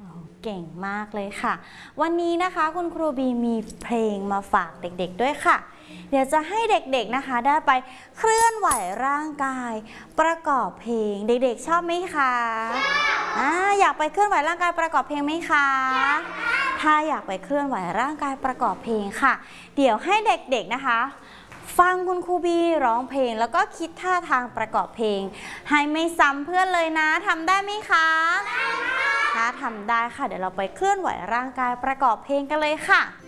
เก่งมากเลยค่ะวันนี้นะคะคุณครูบีมีเพลงมาฝากเด็กๆด้วยค่ะเดี๋ยวจะให้เด็กๆนะคะได้ไปเคลื่อนไหวร่างกายประกอบเพลงเด็กๆชอบไหมคะอยากไปเคลื่อนไหวร่างกายประกอบเพลงไหมคะถ้าอยากไปเคลื่อนไหวร่างกายประกอบเพลงค่ะเดี๋ยวให้เด็กๆนะคะฟังคุณครูบีร้องเพลงแล้วก็คิดท่าทางประกอบเพลงให้ไม่ซ้ำเพื่อนเลยนะทำได้ไหมคะถ้าทำได้ค่ะเดี๋ยวเราไปเคลื่อนไหวร่างกายประกอบเพลงกันเลยค่ะ